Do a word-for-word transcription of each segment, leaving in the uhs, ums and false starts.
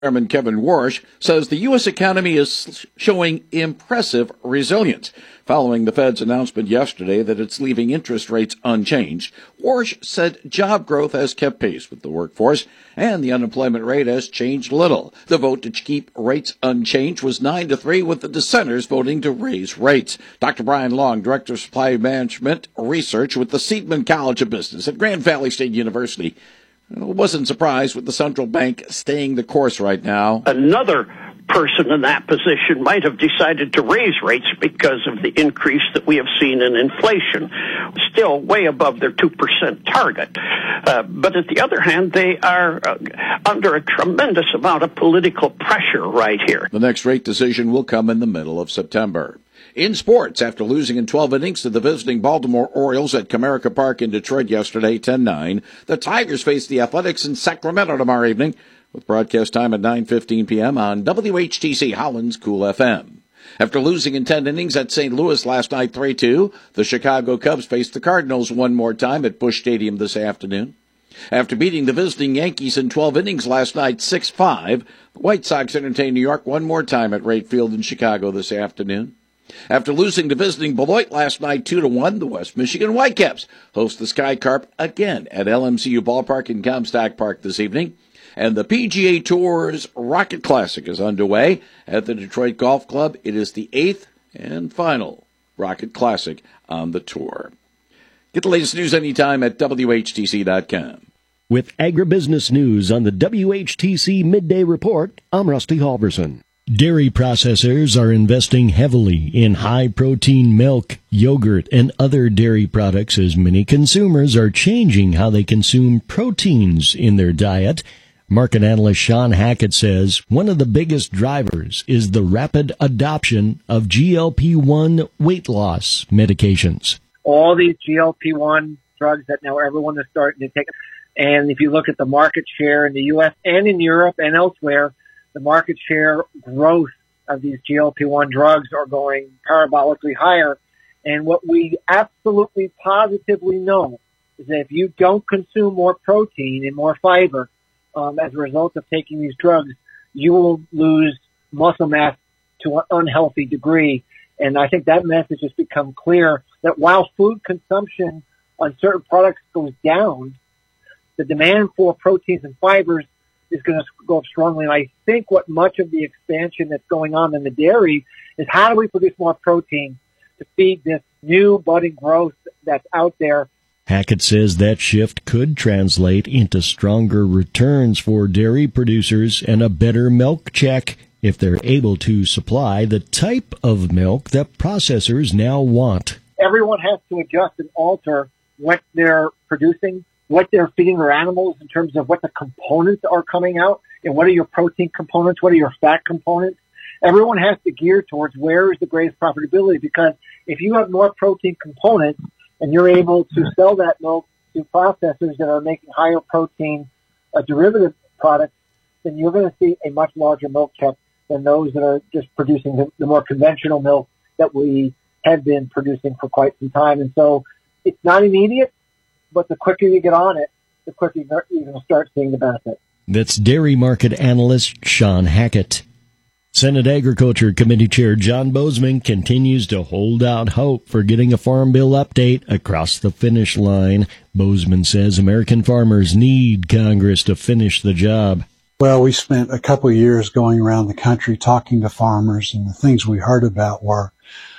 Chairman Kevin Warsh says the U S economy is showing impressive resilience. Following the Fed's announcement yesterday that it's leaving interest rates unchanged, Warsh said job growth has kept pace with the workforce and the unemployment rate has changed little. The vote to keep rates unchanged was nine to three, with the dissenters voting to raise rates. Doctor Brian Long, Director of Supply Management Research with the Seidman College of Business at Grand Valley State University, wasn't surprised with the central bank staying the course right now. Another person in that position might have decided to raise rates because of the increase that we have seen in inflation, still way above their two percent target. Uh, but at the other hand, they are uh, under a tremendous amount of political pressure right here. The next rate decision will come in the middle of September. In sports, after losing in twelve innings to the visiting Baltimore Orioles at Comerica Park in Detroit yesterday, ten nine, the Tigers face the Athletics in Sacramento tomorrow evening, with broadcast time at nine fifteen p.m. on W H T C Holland's Cool F M. After losing in ten innings at Saint Louis last night three two, the Chicago Cubs face the Cardinals one more time at Busch Stadium this afternoon. After beating the visiting Yankees in twelve innings last night six five, the White Sox entertain New York one more time at Wright Field in Chicago this afternoon. After losing to visiting Beloit last night two to one, the West Michigan Whitecaps host the Sky Carp again at L M C U Ballpark in Comstock Park this evening. And the P G A Tour's Rocket Classic is underway at the Detroit Golf Club. It is the eighth and final Rocket Classic on the tour. Get the latest news anytime at W H T C dot com. With agribusiness news on the W H T C Midday Report, I'm Rusty Halverson. Dairy processors are investing heavily in high-protein milk, yogurt, and other dairy products as many consumers are changing how they consume proteins in their diet. Market analyst Sean Hackett says one of the biggest drivers is the rapid adoption of G L P one weight loss medications. All these G L P one drugs that now everyone is starting to take. And if you look at the market share in the U S and in Europe and elsewhere, the market share growth of these G L P one drugs are going parabolically higher. And what we absolutely positively know is that if you don't consume more protein and more fiber um, as a result of taking these drugs, you will lose muscle mass to an unhealthy degree. And I think that message has become clear that while food consumption on certain products goes down, the demand for proteins and fibers is going to go up strongly. And I think what much of the expansion that's going on in the dairy is how do we produce more protein to feed this new budding growth that's out there. Hackett says that shift could translate into stronger returns for dairy producers and a better milk check if they're able to supply the type of milk that processors now want. Everyone has to adjust and alter what they're producing, what they're feeding their animals in terms of what the components are coming out, and what are your protein components, what are your fat components. Everyone has to gear towards where is the greatest profitability, because if you have more protein components and you're able to sell that milk to processors that are making higher protein uh, derivative products, then you're going to see a much larger milk check than those that are just producing the, the more conventional milk that we have been producing for quite some time. And so it's not immediate, but the quicker you get on it, the quicker you're going to start seeing the benefit. That's dairy market analyst Sean Hackett. Senate Agriculture Committee Chair John Boozman continues to hold out hope for getting a Farm Bill update across the finish line. Boozman says American farmers need Congress to finish the job. Well, we spent a couple of years going around the country talking to farmers, and the things we heard about were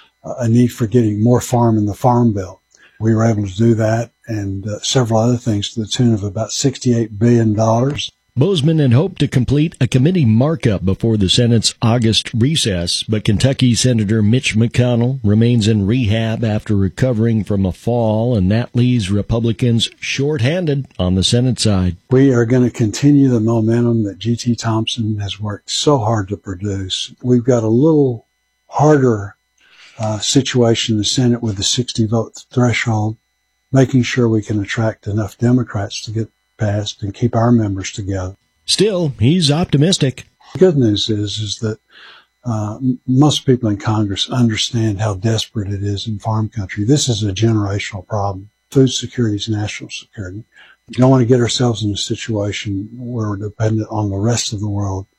a need for getting more farm in the Farm Bill. We were able to do that and uh, several other things to the tune of about sixty-eight billion dollars. Boozman had hoped to complete a committee markup before the Senate's August recess, but Kentucky Senator Mitch McConnell remains in rehab after recovering from a fall, and that leaves Republicans shorthanded on the Senate side. We are going to continue the momentum that G T Thompson has worked so hard to produce. We've got a little harder uh, situation in the Senate with the sixty vote threshold, making sure we can attract enough Democrats to get passed and keep our members together. Still, he's optimistic. The good news is, is that uh, most people in Congress understand how desperate it is in farm country. This is a generational problem. Food security is national security. We don't want to get ourselves in a situation where we're dependent on the rest of the world